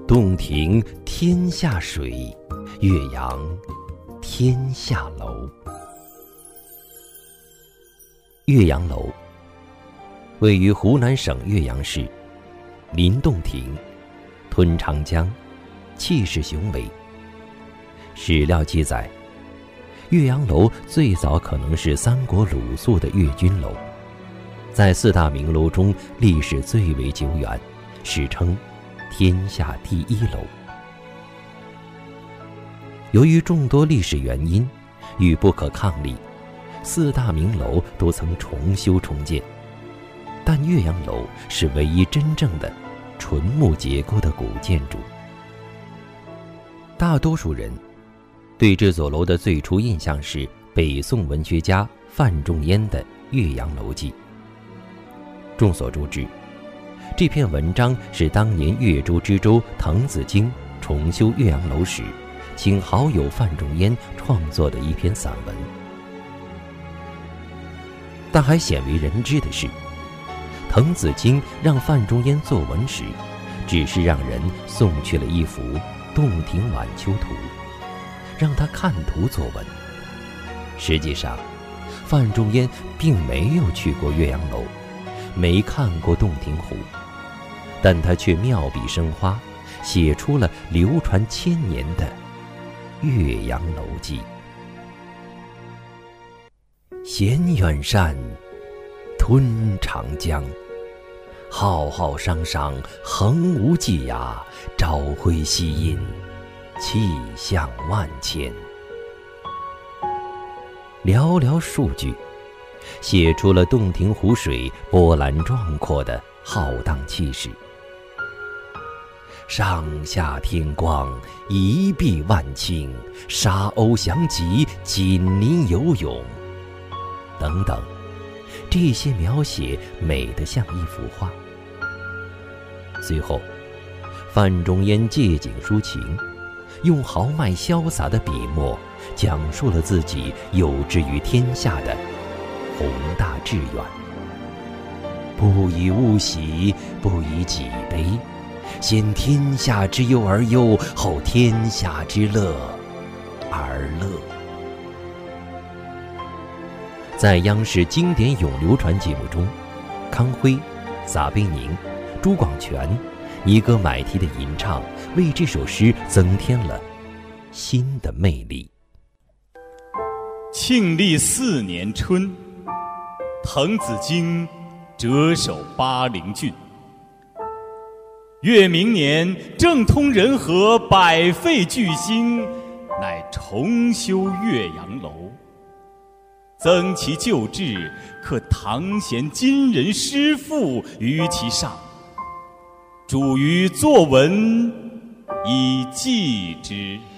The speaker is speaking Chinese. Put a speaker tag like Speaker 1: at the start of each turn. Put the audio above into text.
Speaker 1: 洞庭天下水，岳阳天下楼。岳阳楼位于湖南省岳阳市，临洞庭，吞长江，气势雄伟。史料记载，岳阳楼最早可能是三国鲁肃的岳军楼，在四大名楼中历史最为久远，史称天下第一楼。由于众多历史原因与不可抗力，四大名楼都曾重修重建，但岳阳楼是唯一真正的纯木结构的古建筑。大多数人对这座楼的最初印象是北宋文学家范仲淹的《岳阳楼记》。众所周知，这篇文章是当年岳州知州滕子京重修岳阳楼时，请好友范仲淹创作的一篇散文。但还鲜为人知的是，滕子京让范仲淹作文时，只是让人送去了一幅《洞庭晚秋图》，让他看图作文。实际上，范仲淹并没有去过岳阳楼，没看过洞庭湖，但他却妙笔生花，写出了流传1000年的《岳阳楼记》。衔远山，吞长江，浩浩汤汤，横无际涯，朝晖夕阴，气象万千。寥寥数句，写出了洞庭湖水波澜壮阔的浩荡气势。上下天光，一碧万顷，沙鸥翔集，锦鳞游泳，等等，这些描写美得像一幅画。随后，范仲淹借景抒情，用豪迈潇洒的笔墨，讲述了自己有志于天下的宏大志愿。不以物喜，不以己悲，先天下之忧而忧，后天下之乐而乐。在央视经典咏流传节目中，康辉、撒贝宁、朱广权、尼格买提的吟唱为这首诗增添了新的魅力。
Speaker 2: 庆历4年春，滕子京谪守巴陵郡。越明年，政通人和，百废具兴，乃重修岳阳楼，增其旧制，刻唐贤今人诗赋于其上，著于作文以记之。